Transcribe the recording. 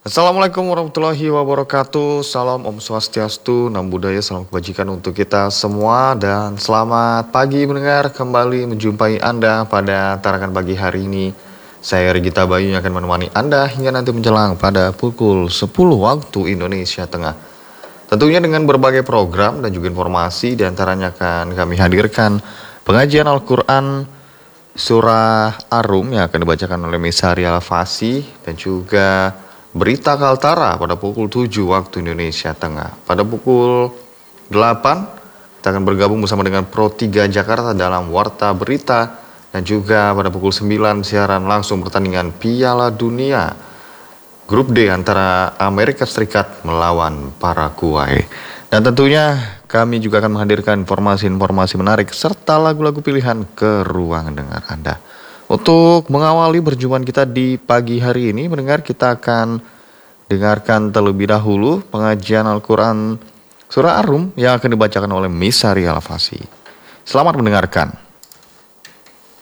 Assalamualaikum warahmatullahi wabarakatuh. Salam Om Swastiastu, Nam Budaya, salam kebajikan untuk kita semua. Dan selamat pagi mendengar, kembali menjumpai Anda pada tarakan pagi hari ini. Saya Regita Bayu yang akan menemani Anda hingga nanti menjelang pada pukul 10 waktu Indonesia Tengah. Tentunya dengan berbagai program dan juga informasi, diantaranya akan kami hadirkan pengajian Al-Quran Surah Ar-Rum yang akan dibacakan oleh Misari Al-Fasi, dan juga Berita Kaltara pada pukul 7 waktu Indonesia Tengah. Pada pukul 8 kita akan bergabung bersama dengan Pro 3 Jakarta dalam Warta Berita. Dan juga pada pukul 9 siaran langsung pertandingan Piala Dunia Grup D antara Amerika Serikat melawan Paraguay. Dan tentunya kami juga akan menghadirkan informasi-informasi menarik serta lagu-lagu pilihan ke ruang dengar Anda. Untuk mengawali perjumpaan kita di pagi hari ini, mendengar, kita akan dengarkan terlebih dahulu pengajian Al-Quran Surah Ar-Rum yang akan dibacakan oleh Misari Al-Fasi. Selamat mendengarkan.